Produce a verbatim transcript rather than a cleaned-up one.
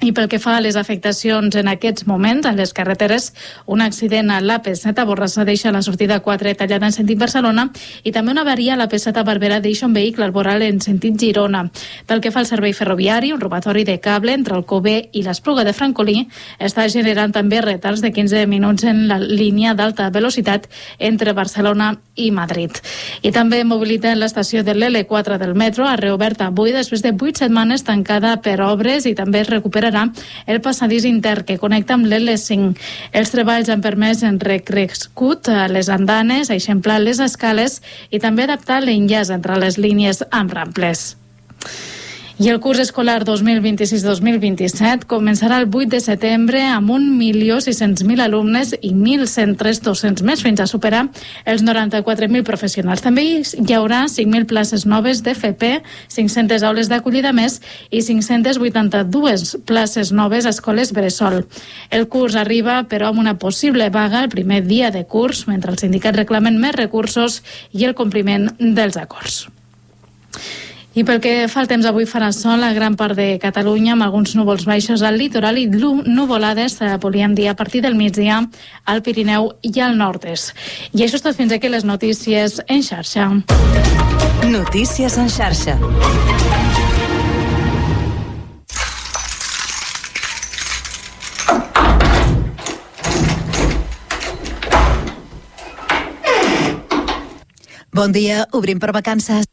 I pel que fa a les afectacions en aquests moments a les carreteres, un accident a l'A P set a Borrassà deixa la sortida quatre tallada en sentit Barcelona i també una avaria a l'A P set a Barberà deixa un vehicle al voral en sentit Girona. Pel que fa al servei ferroviari, un robatori de cable entre Alcover i l'Espluga de Francolí està generant també retards de quinze minuts en la línia d'alta velocitat entre Barcelona i Madrid. I també mobilitat en l'estació de l'L quatre del metro ha reobert avui després de vuit setmanes tancada per obres i també es recupera el passadís intern que connecta amb l'L cinc. Els treballs han permès en recrescut les andanes, eixamplar les escales i també adaptar l'enllaç entre les línies amb ramples. I el curs escolar dos mil vint-i-sis dos mil vint-i-set començarà el vuit de setembre amb un milió sis-cents mil alumnes i mil centres docents més fins a superar els noranta-quatre mil professionals. També hi haurà cinc mil places noves d'F P, cinc-centes aules d'acollida més i cinc-centes vuitanta-dues places noves a escoles bressol. El curs arriba, però, amb una possible vaga el primer dia de curs, mentre els sindicats reclamen més recursos i el compliment dels acords. I pel que fa al temps, avui farà sol a gran part de Catalunya amb alguns núvols baixos al litoral i nuvolades, podríem dir, a partir del migdia al Pirineu i al nord-est. I això és tot fins aquí les notícies en xarxa. Notícies en xarxa. Bon dia, obrim per vacances.